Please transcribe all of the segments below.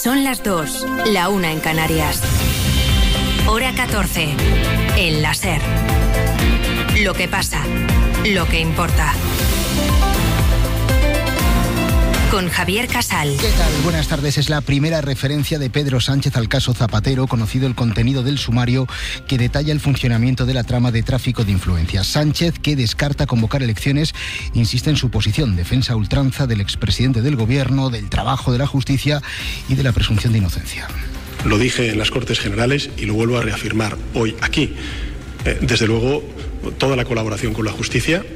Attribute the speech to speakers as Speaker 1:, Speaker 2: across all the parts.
Speaker 1: Son las 2, la 1 en Canarias. Hora 14, en la SER. Lo que pasa, lo que importa. Con Javier Casal.
Speaker 2: ¿Qué tal? Buenas tardes. Es la primera referencia de Pedro Sánchez al caso Zapatero, conocido el contenido del sumario que detalla el funcionamiento de la trama de tráfico de influencias. Sánchez, que descarta convocar elecciones, insiste en su posición, defensa a ultranza del expresidente del gobierno, del trabajo de la justicia y de la presunción de inocencia.
Speaker 3: Lo dije en las Cortes Generales y lo vuelvo a reafirmar hoy aquí. Desde luego, toda la colaboración con la justicia,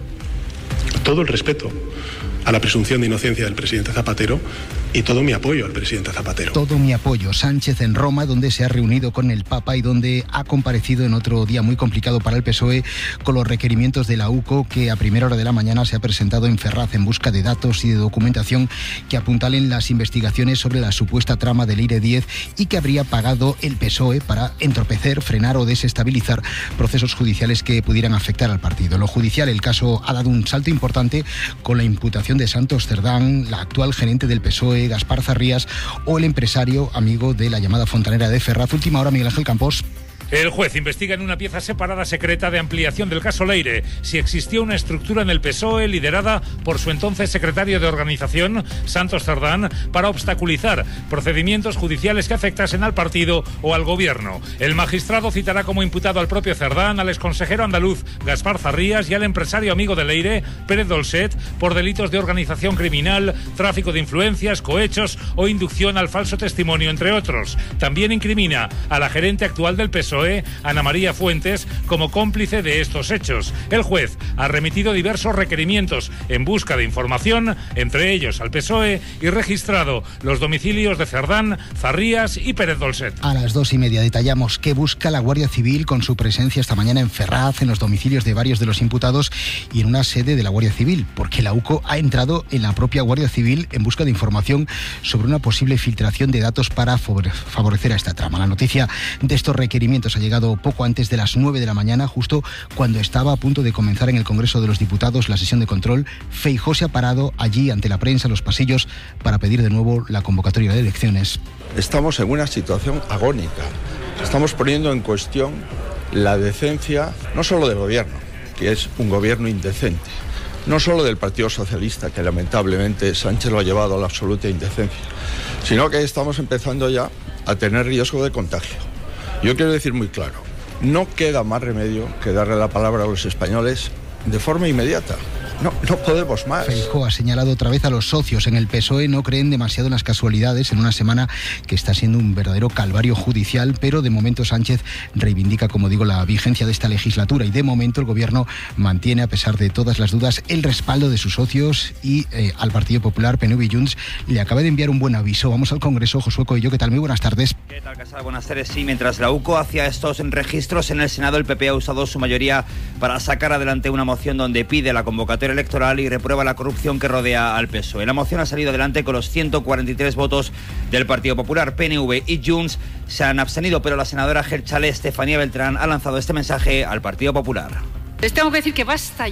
Speaker 3: todo el respeto a la presunción de inocencia del presidente Zapatero y todo mi apoyo al presidente Zapatero.
Speaker 2: Todo mi apoyo. Sánchez en Roma, donde se ha reunido con el Papa y donde ha comparecido en otro día muy complicado para el PSOE con los requerimientos de la UCO, que a primera hora de la mañana se ha presentado en Ferraz en busca de datos y de documentación que apuntalen las investigaciones sobre la supuesta trama del Leire 10 y que habría pagado el PSOE para entorpecer, frenar o desestabilizar procesos judiciales que pudieran afectar al partido. En lo judicial, el caso ha dado un salto importante con la imputación de Santos Cerdán, la actual gerente del PSOE, Gaspar Zarrías, o el empresario amigo de la llamada fontanera de Ferraz. Última hora, Miguel Ángel Campos.
Speaker 4: El juez investiga en una pieza separada secreta de ampliación del caso Leire si existía una estructura en el PSOE liderada por su entonces secretario de organización, Santos Cerdán, para obstaculizar procedimientos judiciales que afectasen al partido o al gobierno. El magistrado citará como imputado al propio Cerdán, al exconsejero andaluz Gaspar Zarrías y al empresario amigo de Leire, Pérez Dolcet, por delitos de organización criminal, tráfico de influencias, cohechos o inducción al falso testimonio, entre otros. También incrimina a la gerente actual del PSOE, Ana María Fuentes, como cómplice de estos hechos. El juez ha remitido diversos requerimientos en busca de información, entre ellos al PSOE, y registrado los domicilios de Cerdán, Zarrías y Pérez Dolcet.
Speaker 2: A las 2:30 detallamos qué busca la Guardia Civil con su presencia esta mañana en Ferraz, en los domicilios de varios de los imputados y en una sede de la Guardia Civil, porque la UCO ha entrado en la propia Guardia Civil en busca de información sobre una posible filtración de datos para favorecer a esta trama. La noticia de estos requerimientos ha llegado poco antes de las 9 de la mañana, justo cuando estaba a punto de comenzar en el Congreso de los Diputados la sesión de control. Feijóo se ha parado allí ante la prensa en los pasillos para pedir de nuevo la convocatoria de elecciones.
Speaker 5: Estamos en una situación agónica. Estamos poniendo en cuestión la decencia, no solo del gobierno, que es un gobierno indecente, no solo del Partido Socialista, que lamentablemente Sánchez lo ha llevado a la absoluta indecencia, sino que estamos empezando ya a tener riesgo de contagio. Yo quiero decir muy claro, no queda más remedio que darle la palabra a los españoles de forma inmediata. No podemos más.
Speaker 2: Feijóo ha señalado otra vez a los socios en el PSOE. No creen demasiado en las casualidades en una semana que está siendo un verdadero calvario judicial, pero de momento Sánchez reivindica, como digo, la vigencia de esta legislatura y de momento el gobierno mantiene, a pesar de todas las dudas, el respaldo de sus socios y al Partido Popular, PNV y Junts le acaba de enviar un buen aviso. Vamos al Congreso. Josué Coello, ¿qué tal? Muy buenas tardes.
Speaker 6: ¿Qué tal, Casal? Buenas tardes. Sí, mientras la UCO hacía estos registros en el Senado, el PP ha usado su mayoría para sacar adelante una moción donde pide la convocatoria electoral y reprueba la corrupción que rodea al PSOE. La moción ha salido adelante con los 143 votos del Partido Popular. PNV y Junts se han abstenido, pero la senadora Gelchale, Estefanía Beltrán, ha lanzado este mensaje al Partido Popular.
Speaker 7: Les tengo que decir que basta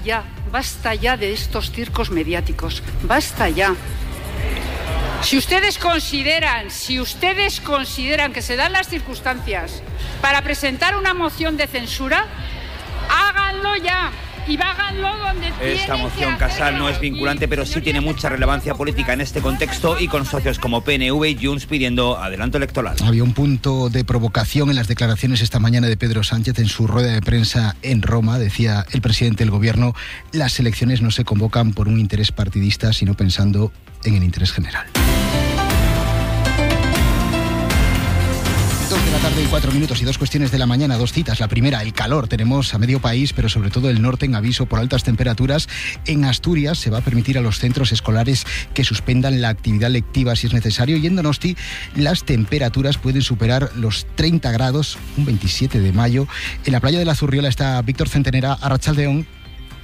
Speaker 7: ya de estos circos mediáticos, basta ya. Si ustedes consideran que se dan las circunstancias para presentar una moción de censura, háganlo ya. Y háganlo donde
Speaker 6: esta moción, Casal, no es vinculante, pero sí tiene mucha relevancia política en este contexto y con socios como PNV y Junts pidiendo adelanto electoral.
Speaker 2: Había un punto de provocación en las declaraciones esta mañana de Pedro Sánchez en su rueda de prensa en Roma. Decía el presidente del gobierno, las elecciones no se convocan por un interés partidista, sino pensando en el interés general. 2 de la tarde y 4 minutos y 2 cuestiones de la mañana, 2 citas. La primera, el calor. Tenemos a medio país, pero sobre todo el norte, en aviso por altas temperaturas. En Asturias se va a permitir a los centros escolares que suspendan la actividad lectiva si es necesario. Y en Donosti las temperaturas pueden superar los 30 grados, un 27 de mayo. En la playa de la Zurriola está Víctor Centenera. Arratsaldeon.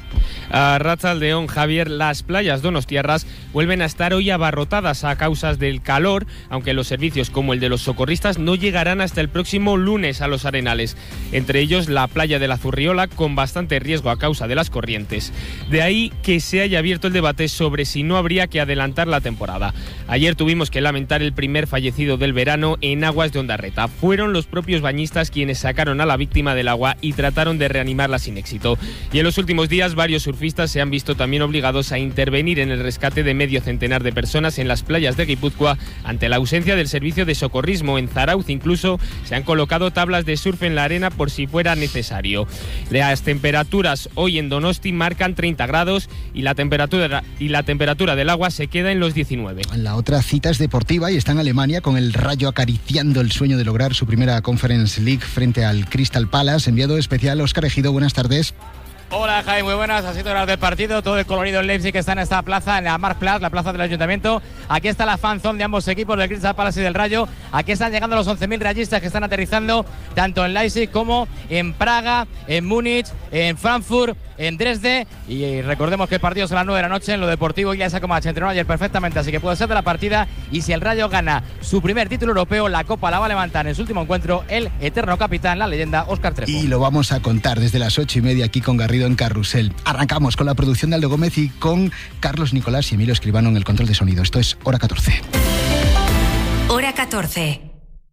Speaker 8: Arratsaldeon, Javier. Las playas donostiarras vuelven a estar hoy abarrotadas a causa del calor, aunque los servicios como el de los socorristas no llegarán hasta el próximo lunes a los arenales. Entre ellos la playa de la Zurriola, con bastante riesgo a causa de las corrientes. De ahí que se haya abierto el debate sobre si no habría que adelantar la temporada. Ayer tuvimos que lamentar el primer fallecido del verano en aguas de Ondarreta. Fueron los propios bañistas quienes sacaron a la víctima del agua y trataron de reanimarla sin éxito. Y en los últimos días varios surfistas se han visto también obligados a intervenir en el rescate de medio centenar de personas en las playas de Guipúzcoa ante la ausencia del servicio de socorrismo. En Zarauz incluso se han colocado tablas de surf en la arena por si fuera necesario. Las temperaturas hoy en Donosti marcan 30 grados y la temperatura del agua se queda en los 19.
Speaker 2: La otra cita es deportiva y está en Alemania, con el Rayo acariciando el sueño de lograr su primera Conference League frente al Crystal Palace. Enviado especial Óscar Ejido, buenas tardes.
Speaker 9: Hola Jaime, muy buenas, a 7 horas del partido, todo el colorido en Leipzig está en esta plaza, en la Marktplatz, la plaza del Ayuntamiento. Aquí está la fanzone de ambos equipos, del Crystal Palace y del Rayo. Aquí están llegando los 11.000 rayistas que están aterrizando tanto en Leipzig como en Praga, en Múnich, en Frankfurt, en Dresde. Y recordemos que el partido es a las 9 de la noche. En lo deportivo, Ilya Sakomach entrenó ayer perfectamente, así que puede ser de la partida. Y si el Rayo gana su primer título europeo, la Copa la va a levantar en su último encuentro el eterno capitán, la leyenda Óscar Trejo.
Speaker 2: Y lo vamos a contar desde las 8:30 aquí con Garrido en Carrusel. Arrancamos con la producción de Aldo Gómez y con Carlos Nicolás y Emilio Escribano en el control de sonido. Esto es Hora 14.
Speaker 1: Hora 14.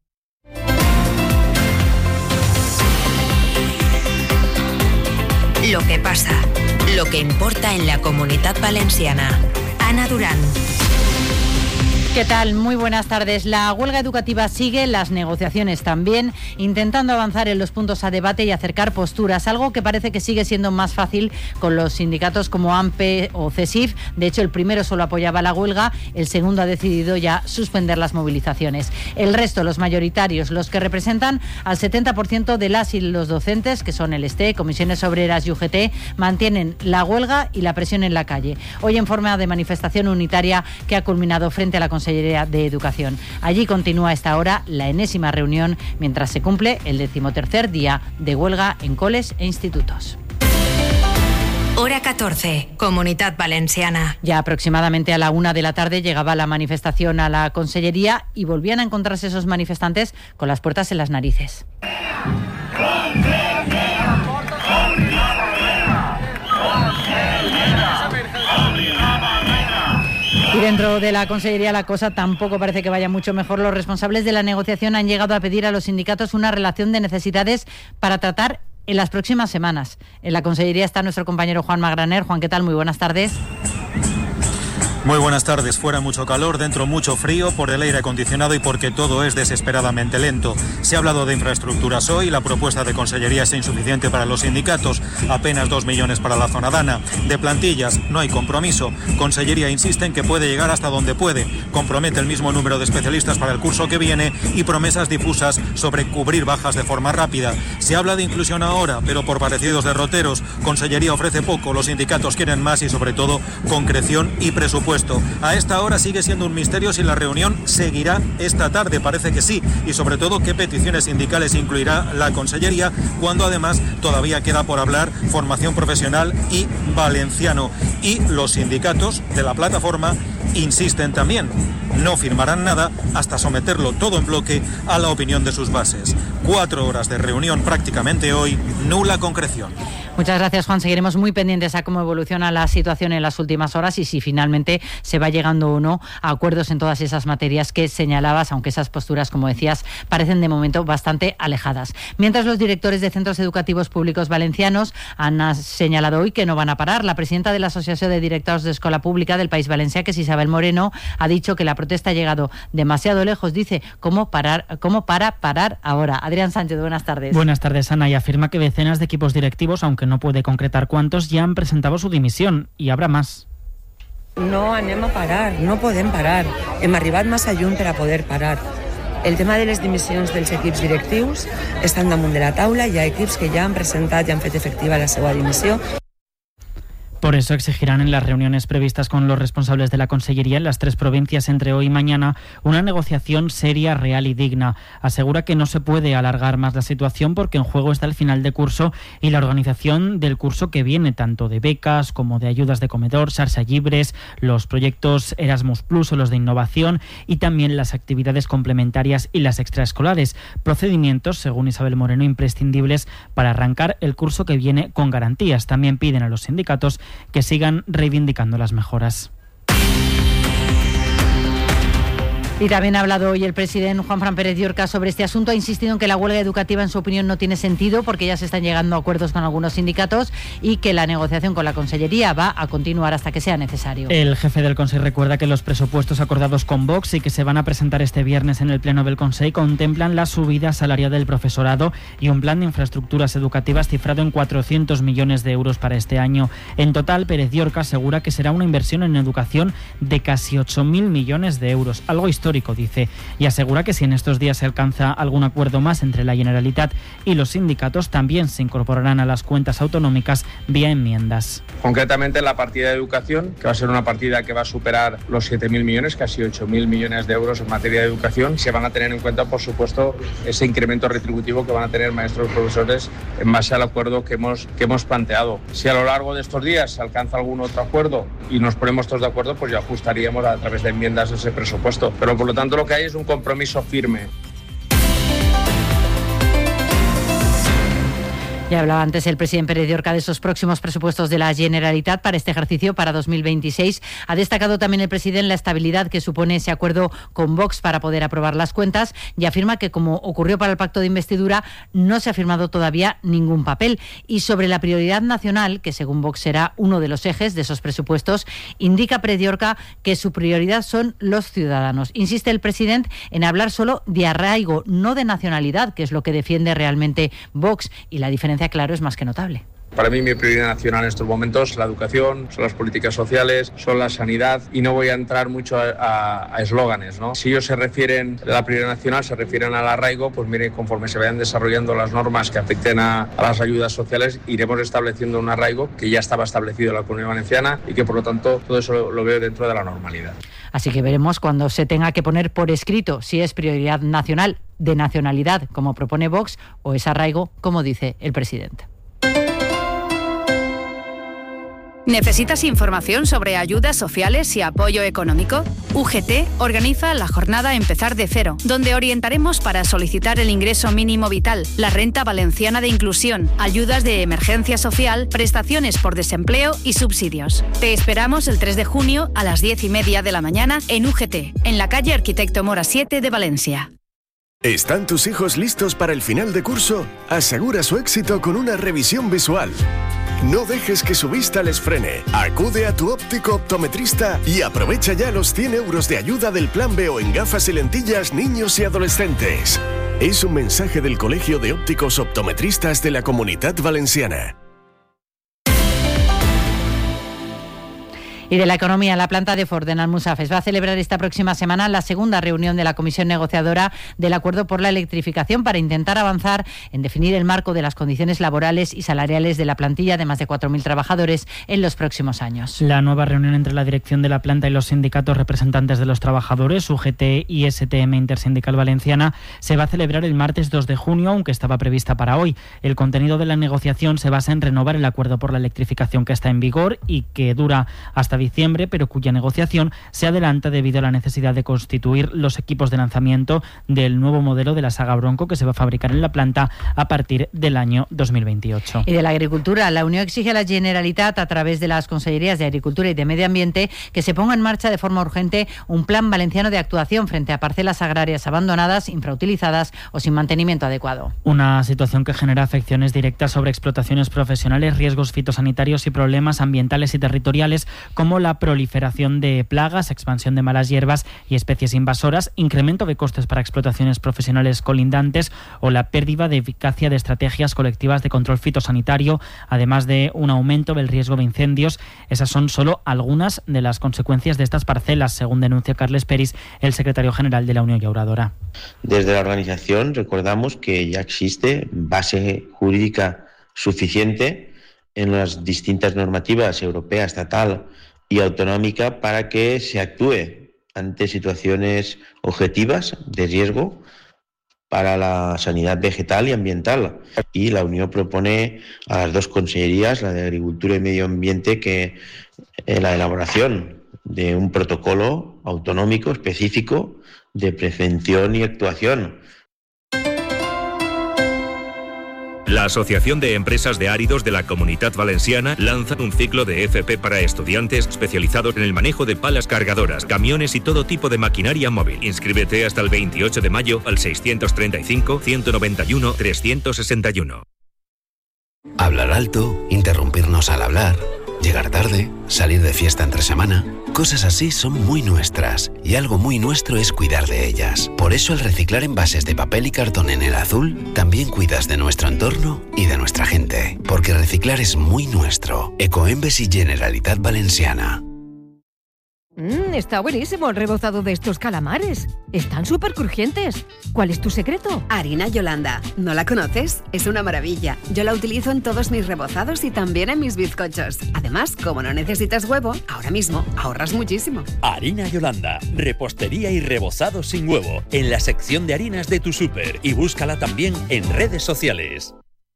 Speaker 1: Lo que pasa, lo que importa en la Comunitat Valenciana. Ana Durán.
Speaker 10: ¿Qué tal? Muy buenas tardes. La huelga educativa sigue, las negociaciones también, intentando avanzar en los puntos a debate y acercar posturas, algo que parece que sigue siendo más fácil con los sindicatos como AMPE o CESIF. De hecho, el primero solo apoyaba la huelga, el segundo ha decidido ya suspender las movilizaciones. El resto, los mayoritarios, los que representan al 70% de las y los docentes, que son el STE, Comisiones Obreras y UGT, mantienen la huelga y la presión en la calle. Hoy en forma de manifestación unitaria que ha culminado frente a la Consellería de Educación. Allí continúa a esta hora la enésima reunión mientras se cumple el 13º día de huelga en coles e institutos.
Speaker 1: Hora 14, Comunitat Valenciana.
Speaker 10: Ya aproximadamente a la 1 de la tarde llegaba la manifestación a la Consellería y volvían a encontrarse esos manifestantes con las puertas en las narices. Y dentro de la Consellería la cosa tampoco parece que vaya mucho mejor. Los responsables de la negociación han llegado a pedir a los sindicatos una relación de necesidades para tratar en las próximas semanas. En la Consellería está nuestro compañero Juan Magraner. Juan, ¿qué tal? Muy buenas tardes.
Speaker 11: Muy buenas tardes. Fuera mucho calor, dentro mucho frío por el aire acondicionado y porque todo es desesperadamente lento. Se ha hablado de infraestructuras hoy, la propuesta de Consellería es insuficiente para los sindicatos, apenas 2 millones para la zona dana. De plantillas no hay compromiso. Consellería insiste en que puede llegar hasta donde puede. Compromete el mismo número de especialistas para el curso que viene y promesas difusas sobre cubrir bajas de forma rápida. Se habla de inclusión ahora, pero por parecidos derroteros. Consellería ofrece poco, los sindicatos quieren más y sobre todo concreción y presupuesto. A esta hora sigue siendo un misterio si la reunión seguirá esta tarde, parece que sí, y sobre todo qué peticiones sindicales incluirá la Consellería, cuando además todavía queda por hablar formación profesional y valenciano. Y los sindicatos de la plataforma insisten también, no firmarán nada hasta someterlo todo en bloque a la opinión de sus bases. 4 horas de reunión prácticamente hoy, nula concreción.
Speaker 10: Muchas gracias, Juan. Seguiremos muy pendientes a cómo evoluciona la situación en las últimas horas y si finalmente se va llegando o no a acuerdos en todas esas materias que señalabas, aunque esas posturas, como decías, parecen de momento bastante alejadas. Mientras los directores de centros educativos públicos valencianos han señalado hoy que no van a parar. La presidenta de la Asociación de Directors de Escola Pública del País Valencià, que es Isabel Moreno, ha dicho que la protesta ha llegado demasiado lejos, dice, como para parar ahora. Adrián Sánchez, buenas tardes.
Speaker 12: Buenas tardes, Ana, y afirma que decenas de equipos directivos, aunque no puede concretar cuántos, ya han presentado su dimisión y habrá más.
Speaker 13: No anem a parar, no podem parar. Hem arribat massa lluny per a poder parar. El tema de les dimissions dels equips directius estan damunt de la taula, hi ha equips que ja han presentat i han fet efectiva la seva dimissió.
Speaker 12: Por eso exigirán en las reuniones previstas con los responsables de la Consellería en las 3 provincias entre hoy y mañana una negociación seria, real y digna. Asegura que no se puede alargar más la situación porque en juego está el final de curso y la organización del curso que viene, tanto de becas como de ayudas de comedor, Xarxa Llibres, los proyectos Erasmus Plus o los de innovación y también las actividades complementarias y las extraescolares. Procedimientos, según Isabel Moreno, imprescindibles para arrancar el curso que viene con garantías. También piden a los sindicatos que sigan reivindicando las mejoras.
Speaker 10: Y también ha hablado hoy el presidente Juanfran Pérez Llorca sobre este asunto. Ha insistido en que la huelga educativa, en su opinión, no tiene sentido porque ya se están llegando a acuerdos con algunos sindicatos y que la negociación con la Consellería va a continuar hasta que sea necesario.
Speaker 12: El jefe del Consejo recuerda que los presupuestos acordados con Vox y que se van a presentar este viernes en el Pleno del Consejo contemplan la subida salarial del profesorado y un plan de infraestructuras educativas cifrado en 400 millones de euros para este año. En total, Pérez Llorca asegura que será una inversión en educación de casi 8.000 millones de euros, algo histórico, dice, y asegura que si en estos días se alcanza algún acuerdo más entre la Generalitat y los sindicatos, también se incorporarán a las cuentas autonómicas vía enmiendas.
Speaker 14: Concretamente la partida de educación, que va a ser una partida que va a superar los 7.000 millones, casi 8.000 millones de euros en materia de educación. Se van a tener en cuenta, por supuesto, ese incremento retributivo que van a tener maestros y profesores en base al acuerdo que hemos planteado. Si a lo largo de estos días se alcanza algún otro acuerdo y nos ponemos todos de acuerdo, pues ya ajustaríamos a través de enmiendas ese presupuesto. Pero por lo tanto lo que hay es un compromiso firme.
Speaker 10: Ya hablaba antes el presidente Pérez Llorca de esos próximos presupuestos de la Generalitat para este ejercicio, para 2026. Ha destacado también el presidente la estabilidad que supone ese acuerdo con Vox para poder aprobar las cuentas y afirma que, como ocurrió para el pacto de investidura, no se ha firmado todavía ningún papel. Y sobre la prioridad nacional, que según Vox será uno de los ejes de esos presupuestos, indica Pérez Llorca que su prioridad son los ciudadanos. Insiste el presidente en hablar solo de arraigo, no de nacionalidad, que es lo que defiende realmente Vox, y la diferencia, claro, es más que notable.
Speaker 14: Para mí mi prioridad nacional en estos momentos es la educación, son las políticas sociales, son la sanidad y no voy a entrar mucho a eslóganes, ¿no? Si ellos se refieren, la prioridad nacional se refieren al arraigo, pues mire, conforme se vayan desarrollando las normas que afecten a las ayudas sociales, iremos estableciendo un arraigo que ya estaba establecido en la Comunidad Valenciana y que por lo tanto todo eso lo veo dentro de la normalidad.
Speaker 10: Así que veremos cuando se tenga que poner por escrito si es prioridad nacional de nacionalidad, como propone Vox, o es arraigo, como dice el presidente.
Speaker 15: ¿Necesitas información sobre ayudas sociales y apoyo económico? UGT organiza la jornada Empezar de Cero, donde orientaremos para solicitar el ingreso mínimo vital, la renta valenciana de inclusión, ayudas de emergencia social, prestaciones por desempleo y subsidios. Te esperamos el 3 de junio a las 10:30 de la mañana en UGT, en la calle Arquitecto Mora 7 de Valencia.
Speaker 16: ¿Están tus hijos listos para el final de curso? Asegura su éxito con una revisión visual. No dejes que su vista les frene. Acude a tu óptico optometrista y aprovecha ya los 100 euros de ayuda del Plan B o en gafas y lentillas niños y adolescentes. Es un mensaje del Colegio de Ópticos Optometristas de la Comunitat Valenciana.
Speaker 10: Y de la economía, la planta de Ford en Almussafes va a celebrar esta próxima semana la segunda reunión de la comisión negociadora del acuerdo por la electrificación para intentar avanzar en definir el marco de las condiciones laborales y salariales de la plantilla de más de 4.000 trabajadores en los próximos años.
Speaker 12: La nueva reunión entre la dirección de la planta y los sindicatos representantes de los trabajadores, UGT y STM Intersindical Valenciana, se va a celebrar el martes 2 de junio, aunque estaba prevista para hoy. El contenido de la negociación se basa en renovar el acuerdo por la electrificación que está en vigor y que dura hasta diciembre, pero cuya negociación se adelanta debido a la necesidad de constituir los equipos de lanzamiento del nuevo modelo de la saga Bronco que se va a fabricar en la planta a partir del año 2028.
Speaker 10: Y de la agricultura, la Unión exige a la Generalitat, a través de las Consellerías de Agricultura y de Medio Ambiente, que se ponga en marcha de forma urgente un plan valenciano de actuación frente a parcelas agrarias abandonadas, infrautilizadas o sin mantenimiento adecuado.
Speaker 12: Una situación que genera afecciones directas sobre explotaciones profesionales, riesgos fitosanitarios y problemas ambientales y territoriales como la proliferación de plagas, expansión de malas hierbas y especies invasoras, incremento de costes para explotaciones profesionales colindantes o la pérdida de eficacia de estrategias colectivas de control fitosanitario, además de un aumento del riesgo de incendios. Esas son solo algunas de las consecuencias de estas parcelas, según denuncia Carles Peris, el secretario general de la Unión Llauradora.
Speaker 17: Desde la organización recordamos que ya existe base jurídica suficiente en las distintas normativas europea, estatal y autonómica para que se actúe ante situaciones objetivas de riesgo para la sanidad vegetal y ambiental. Y la Unión propone a las dos consellerías, la de Agricultura y Medio Ambiente, que la elaboración de un protocolo autonómico específico de prevención y actuación.
Speaker 18: La Asociación de Empresas de Áridos de la Comunitat Valenciana lanza un ciclo de FP para estudiantes especializados en el manejo de palas cargadoras, camiones y todo tipo de maquinaria móvil. Inscríbete hasta el 28 de mayo al 635-191-361.
Speaker 19: Hablar alto, interrumpirnos al hablar, llegar tarde, salir de fiesta entre semana. Cosas así son muy nuestras y algo muy nuestro es cuidar de ellas. Por eso al reciclar envases de papel y cartón en El Azul, también cuidas de nuestro entorno y de nuestra gente. Porque reciclar es muy nuestro. Ecoembes y Generalitat Valenciana.
Speaker 20: Está buenísimo el rebozado de estos calamares. Están súper crujientes. ¿Cuál es tu secreto?
Speaker 21: Harina Yolanda. ¿No la conoces? Es una maravilla. Yo la utilizo en todos mis rebozados y también en mis bizcochos. Además, como no necesitas huevo, ahora mismo ahorras muchísimo.
Speaker 22: Harina Yolanda. Repostería y rebozado sin huevo. En la sección de harinas de tu súper. Y búscala también en redes sociales.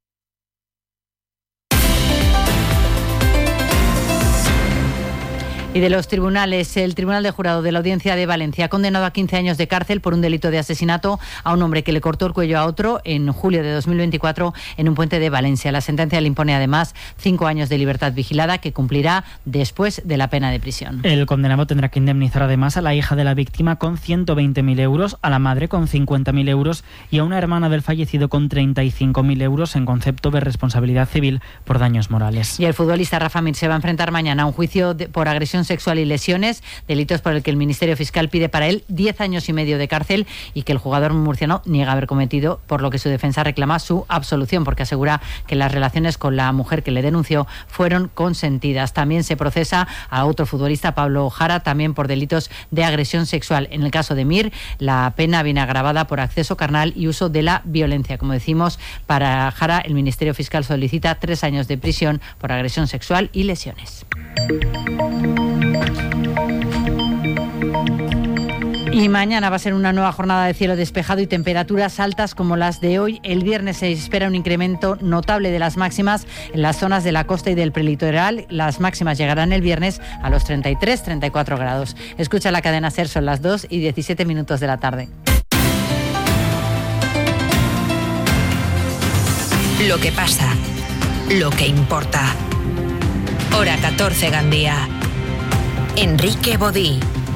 Speaker 10: Y de los tribunales, el Tribunal de Jurado de la Audiencia de Valencia ha condenado a 15 años de cárcel por un delito de asesinato a un hombre que le cortó el cuello a otro en julio de 2024 en un puente de Valencia. La sentencia le impone además 5 años de libertad vigilada que cumplirá después de la pena de prisión.
Speaker 12: El condenado tendrá que indemnizar además a la hija de la víctima con 120.000 euros, a la madre con 50.000 euros y a una hermana del fallecido con 35.000 euros en concepto de responsabilidad civil por daños morales.
Speaker 10: Y el futbolista Rafa Mir se va a enfrentar mañana a un juicio por agresión sexual y lesiones, delitos por el que el Ministerio Fiscal pide para él 10 años y medio de cárcel y que el jugador murciano niega haber cometido, por lo que su defensa reclama su absolución porque asegura que las relaciones con la mujer que le denunció fueron consentidas. También se procesa a otro futbolista, Pablo Jara, también por delitos de agresión sexual. En el caso de Mir, la pena viene agravada por acceso carnal y uso de la violencia. Como decimos, para Jara, el Ministerio Fiscal solicita 3 años de prisión por agresión sexual y lesiones. Y mañana va a ser una nueva jornada de cielo despejado y temperaturas altas como las de hoy. El viernes se espera un incremento notable de las máximas en las zonas de la costa y del prelitoral. Las máximas llegarán el viernes a los 33-34 grados. Escucha la cadena SER, son las 2:17 de la tarde.
Speaker 1: Lo que pasa, lo que importa. Hora 14, Gandía. Enrique Bodí.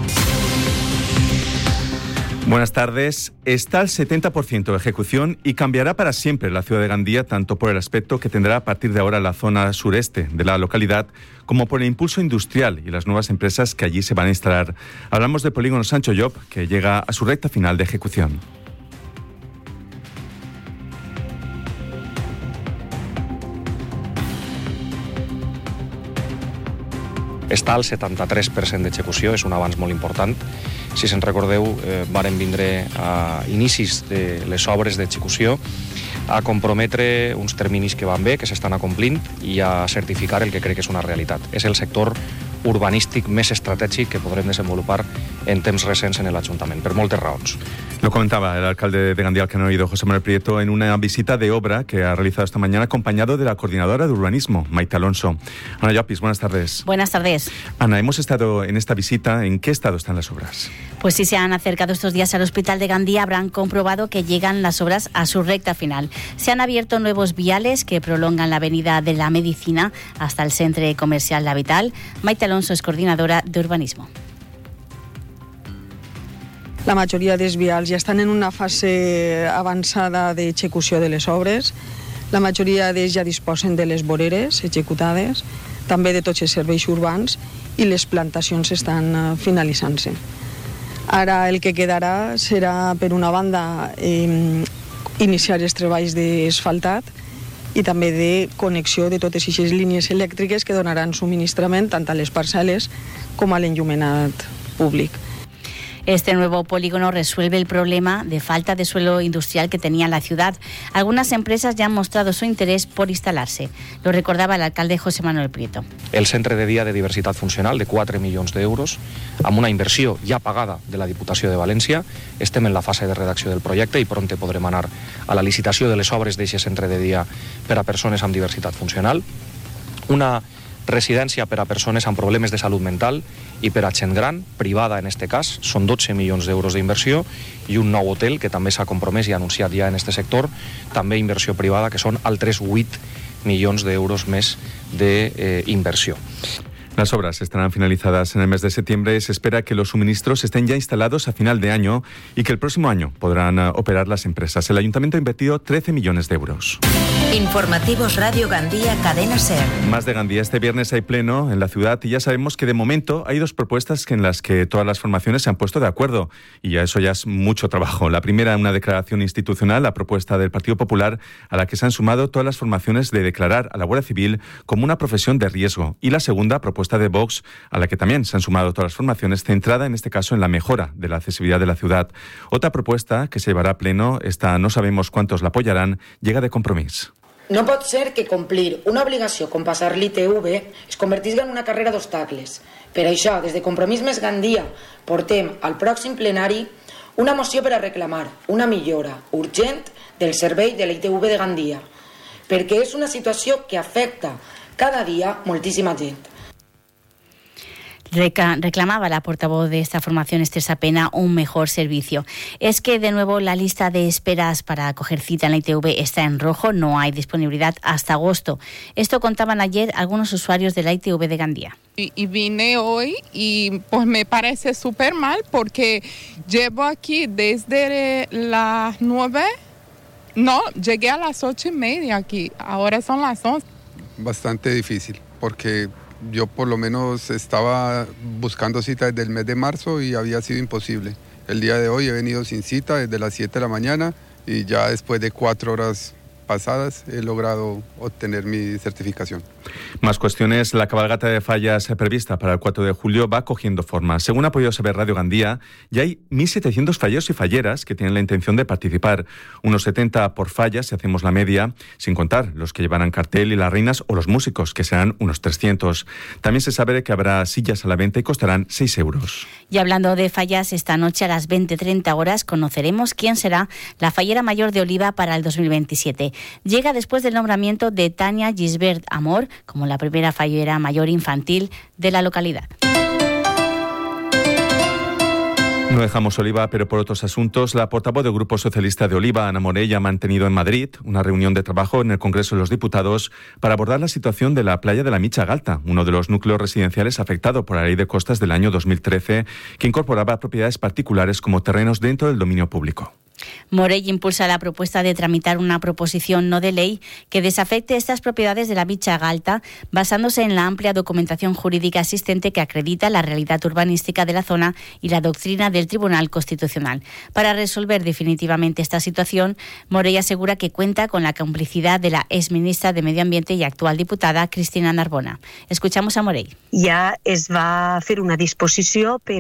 Speaker 23: Buenas tardes. Está al 70% de ejecución y cambiará para siempre la ciudad de Gandía, tanto por el aspecto que tendrá a partir de ahora la zona sureste de la localidad, como por el impulso industrial y las nuevas empresas que allí se van a instalar. Hablamos del polígono Sancho Llop, que llega a su recta final de ejecución.
Speaker 24: Està al 73% d'execució, és un avanç molt important. Si se'n recordeu, varen vindre a inicis de les obres d'execució a comprometre uns terminis que van bé, que s'estan acomplint, i a certificar el que crec que és una realitat. És el sector urbanístic més estratègic que podrem desenvolupar en temps recents en l'Ajuntament, per moltes raons.
Speaker 23: Lo comentaba el alcalde de Gandía, al que no he oído, José Manuel Prieto, en una visita de obra que ha realizado esta mañana acompañado de la coordinadora de urbanismo, Maite Alonso. Ana Llopis, buenas tardes.
Speaker 25: Buenas tardes.
Speaker 23: Ana, hemos estado en esta visita. ¿En qué estado están las obras?
Speaker 25: Pues si se han acercado estos días al Hospital de Gandía, habrán comprobado que llegan las obras a su recta final. Se han abierto nuevos viales que prolongan la avenida de la Medicina hasta el centro comercial La Vital. Maite Alonso és coordinadora d'urbanismo.
Speaker 26: La majoria dels vials ja estan en una fase avançada d'execució de les obres. La majoria d'ells ja disposen de les voreres executades, també de tots els serveis urbans, i les plantacions estan finalitzant-se. Ara el que quedarà serà, per una banda, iniciar els treballs d'asfaltat i també de connexió de totes aquestes línies elèctriques que donaran subministrament tant a les parcel·les com a l'enllumenat públic.
Speaker 25: Este nuevo polígono resuelve el problema de falta de suelo industrial que tenía la ciudad. Algunas empresas ya han mostrado su interés por instalarse. Lo recordaba el alcalde José Manuel Prieto.
Speaker 24: El Centre de Dia de Diversitat Funcional de 4 milions d'euros, amb una inversió ja pagada de la Diputació de València. Estem en la fase de redacció del projecte i prompte podrem anar a la licitació de les obres d'aquest centre de dia per a persones amb diversitat funcional. Una residència per a persones amb problemes de salut mental i per a gent gran, privada en este cas, són 12 milions d'euros d'inversió, i un nou hotel que també s'ha compromès i anunciat ja en este sector, també inversió privada, que són altres 8 milions d'euros més d'inversió.
Speaker 23: Las obras estarán finalizadas en el mes de septiembre. Se espera que los suministros estén ya instalados a final de año y que el próximo año podrán operar las empresas. El Ayuntamiento ha invertido 13 millones de euros.
Speaker 1: Informativos Radio Gandía, Cadena SER.
Speaker 23: Más de Gandía. Este viernes hay pleno en la ciudad y ya sabemos que de momento hay dos propuestas en las que todas las formaciones se han puesto de acuerdo, y ya eso ya es mucho trabajo. La primera, una declaración institucional, la propuesta del Partido Popular, a la que se han sumado todas las formaciones, de declarar a la Guardia Civil como una profesión de riesgo. Y la segunda, propuesta de Vox, a la que también se han sumado todas las formaciones, centrada en este caso en la mejora de la accesibilidad de la ciudad. Otra propuesta que se llevará a pleno, esta no sabemos cuántos la apoyarán, llega de Compromís.
Speaker 3: No pot ser que complir una obligació com passar l'ITV es convertisca en una carrera d'obstacles. Per això, des de Compromís Més Gandia, portem al pròxim plenari una moció per a reclamar una millora urgent del servei de l'ITV de Gandia, perquè és una situació que afecta cada dia moltíssima gent.
Speaker 25: Reclamaba la portavoz de esta formación, Esther Sapena, un mejor servicio. Es que, de nuevo, la lista de esperas para coger cita en la ITV está en rojo, no hay disponibilidad hasta agosto. Esto contaban ayer algunos usuarios de la ITV de Gandía.
Speaker 4: Y vine hoy y pues me parece súper mal porque llevo aquí desde las 9, no, llegué a las 8:30 aquí, ahora son las 11.
Speaker 5: Bastante difícil porque yo por lo menos estaba buscando cita desde el mes de marzo y había sido imposible. El día de hoy he venido sin cita desde las 7 de la mañana y ya después de 4 horas pasadas he logrado obtener mi certificación.
Speaker 23: Más cuestiones. La cabalgata de fallas prevista para el 4 de julio va cogiendo forma. Según ha podido saber Radio Gandía, ya hay 1.700 falleros y falleras que tienen la intención de participar. Unos 70 por fallas, si hacemos la media, sin contar los que llevarán cartel y las reinas o los músicos, que serán unos 300. También se sabe que habrá sillas a la venta y costarán 6 euros.
Speaker 25: Y hablando de fallas, esta noche a las 20:30 horas conoceremos quién será la fallera mayor de Oliva para el 2027. Llega después del nombramiento de Tania Gisbert Amor como la primera fallera mayor infantil de la localidad.
Speaker 23: No dejamos Oliva, pero por otros asuntos. La portavoz del Grupo Socialista de Oliva, Ana Morell, ha mantenido en Madrid una reunión de trabajo en el Congreso de los Diputados para abordar la situación de la playa de la Mitja Galta, uno de los núcleos residenciales afectado por la Ley de Costas del año 2013, que incorporaba propiedades particulares como terrenos dentro del dominio público.
Speaker 25: Morell impulsa la propuesta de tramitar una proposición no de ley que desafecte estas propiedades de la Mitja Galta, basándose en la amplia documentación jurídica existente que acredita la realidad urbanística de la zona y la doctrina del Tribunal Constitucional. Para resolver definitivamente esta situación, Morell asegura que cuenta con la complicidad de la exministra de Medio Ambiente y actual diputada Cristina Narbona. Escuchamos a Morell.
Speaker 6: Ja es va fer una disposició per